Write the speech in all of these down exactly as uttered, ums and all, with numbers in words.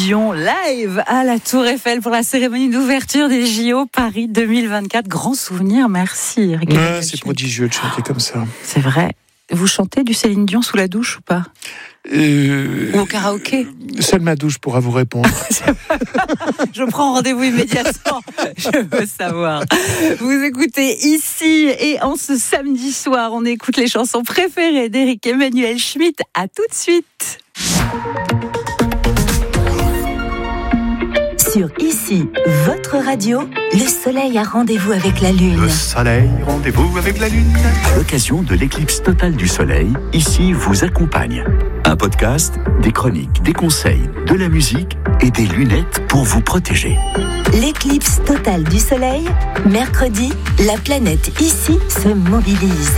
Dion live à la Tour Eiffel pour la cérémonie d'ouverture des J O Paris deux mille vingt-quatre. Grand souvenir, merci. Eric Ouais, c'est prodigieux de chanter comme ça. C'est vrai. Vous chantez du Céline Dion sous la douche ou pas? Euh, Ou au karaoké? Seule ma douche pourra vous répondre. Je prends rendez-vous immédiatement. Je veux savoir. Vous écoutez ici et en ce samedi soir, on écoute les chansons préférées d'Eric Emmanuel Schmitt. À tout de suite. Sur Ici, votre radio, le soleil a rendez-vous avec la lune. Le soleil, rendez-vous avec la lune. À l'occasion de l'éclipse totale du soleil, Ici vous accompagne. Un podcast, des chroniques, des conseils, de la musique et des lunettes pour vous protéger. L'éclipse totale du soleil, mercredi, la planète Ici se mobilise.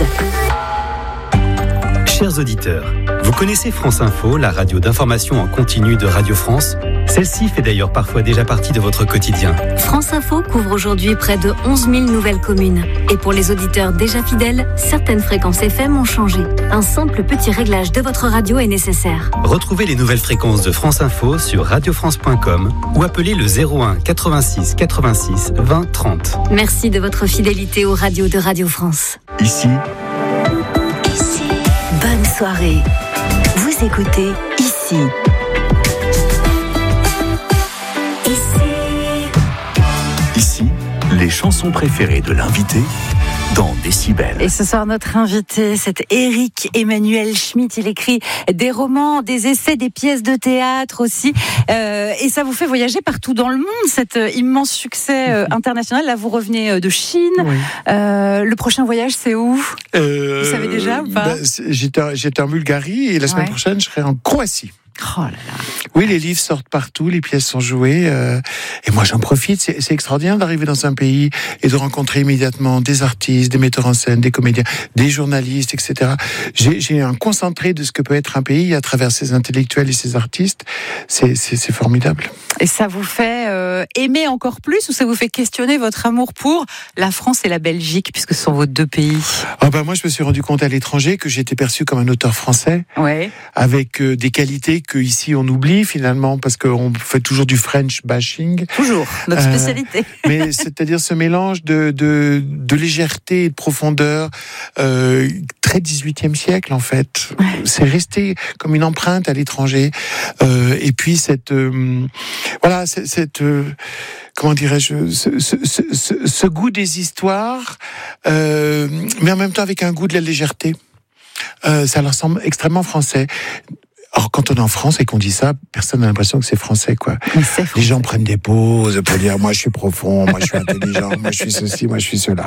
Chers auditeurs, vous connaissez France Info, la radio d'information en continu de Radio France? Celle-ci fait d'ailleurs parfois déjà partie de votre quotidien. France Info couvre aujourd'hui près de onze mille nouvelles communes. Et pour les auditeurs déjà fidèles, certaines fréquences F M ont changé. Un simple petit réglage de votre radio est nécessaire. Retrouvez les nouvelles fréquences de France Info sur radio france point com ou appelez le zéro un quatre-vingt-six quatre-vingt-six vingt trente. Merci de votre fidélité aux radios de Radio France. Ici, Ici, bonne soirée. Vous écoutez Ici. ici, les chansons préférées de l'invité dans Décibel. Et ce soir, notre invité, c'est Eric Emmanuel Schmitt. Il écrit des romans, des essais, des pièces de théâtre aussi. Euh, et ça vous fait voyager partout dans le monde, cet immense succès euh, international. Là, vous revenez de Chine. Oui. Euh, le prochain voyage, c'est où? Euh, Vous savez déjà ou pas? bah, j'étais, j'étais en Bulgarie et la semaine Ouais. prochaine, je serai en Croatie. Oh là là. Oui, les livres sortent partout, les pièces sont jouées, euh, et moi j'en profite. C'est, c'est extraordinaire d'arriver dans un pays et de rencontrer immédiatement des artistes, des metteurs en scène, des comédiens, des journalistes, et cetera. J'ai, j'ai un concentré de ce que peut être un pays à travers ses intellectuels et ses artistes. C'est, c'est, c'est formidable. Et ça vous fait euh, aimer encore plus ou ça vous fait questionner votre amour pour la France et la Belgique, puisque ce sont vos deux pays? Ah ben moi je me suis rendu compte à l'étranger que j'étais perçu comme un auteur français, Ouais. avec euh, des qualités que ici on oublie finalement, parce qu'on fait toujours du French bashing. Toujours, notre Euh, spécialité. Mais c'est-à-dire ce mélange de, de, de légèreté et de profondeur, euh, très dix-huitième siècle en fait. C'est resté comme une empreinte à l'étranger. Euh, et puis cette, euh, voilà, cette, cette euh, comment dirais-je, ce, ce, ce, ce, ce goût des histoires, euh, mais en même temps avec un goût de la légèreté. Euh, ça leur semble extrêmement français. Or, quand on est en France et qu'on dit ça, personne n'a l'impression que c'est français, quoi. Mais c'est français. Les gens prennent des pauses pour dire, moi je suis profond, moi je suis intelligent, moi je suis ceci, moi je suis cela.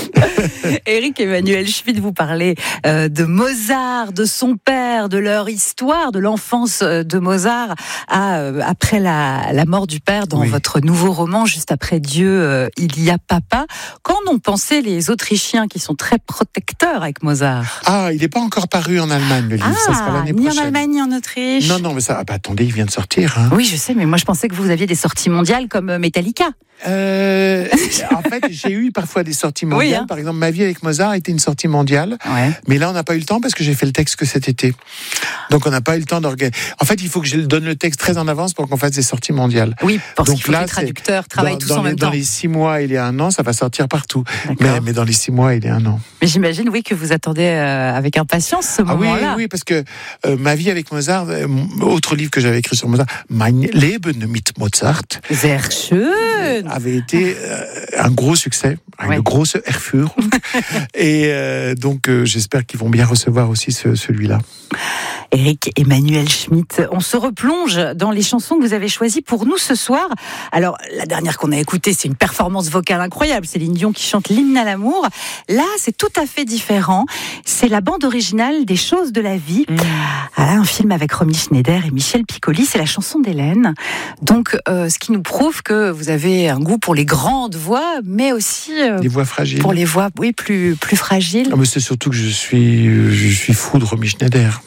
Eric Emmanuel Schmitt, vous parlez euh, de Mozart, de son père, de leur histoire, de l'enfance de Mozart à, euh, après la, la mort du père dans Oui. votre nouveau roman, Juste après Dieu, euh, il y a papa. Qu'en ont pensé les Autrichiens qui sont très protecteurs avec Mozart? Ah, il n'est pas encore paru en Allemagne, le livre, ça sera l'année ni prochaine. en Allemagne ni en Autriche. Non, non, mais ça, ah bah, attendez, il vient de sortir. Hein. Oui, je sais, mais moi je pensais que vous aviez des sorties mondiales comme Metallica. Euh, en fait, j'ai eu parfois des sorties mondiales. Oui, hein. Par exemple, Ma vie avec Mozart était une sortie mondiale. Ouais. Mais là, on n'a pas eu le temps parce que j'ai fait le texte que cet été. Donc, on n'a pas eu le temps d'organiser. En fait, il faut que je donne le texte très en avance pour qu'on fasse des sorties mondiales. Oui, parce Donc qu'il faut là, que les traducteurs travaillent dans, tous dans en les, même dans temps. les six mois, il y a un an, ça va sortir partout. D'accord. Mais, mais dans les six mois, il y a un an. Mais j'imagine, oui, que vous attendez euh, avec impatience ce Ah oui, moment-là. oui, parce que euh, Ma vie avec Mozart, euh, autre livre que j'avais écrit sur Mozart, Mein Leben mit Mozart, Sehr schön. avait été euh, un gros succès, une Ouais. grosse Erführung. Et euh, donc, euh, j'espère qu'ils vont bien recevoir aussi ce, celui-là. Eric Emmanuel Schmitt, on se replonge dans les chansons que vous avez choisies pour nous ce soir. Alors, la dernière qu'on a écoutée, c'est une performance vocale incroyable. Céline Dion qui chante l'hymne à l'amour. Là, c'est tout à fait différent. C'est la bande originale des Choses de la vie. Mmh. Voilà, un film avec Romy Schneider et Michel Piccoli. C'est la chanson d'Hélène. Donc, euh, ce qui nous prouve que vous avez un goût pour les grandes voix, mais aussi euh, Des voix fragiles. pour les voix, oui, plus plus fragiles. Ah, mais c'est surtout que je suis, je suis fou de Romy Schneider.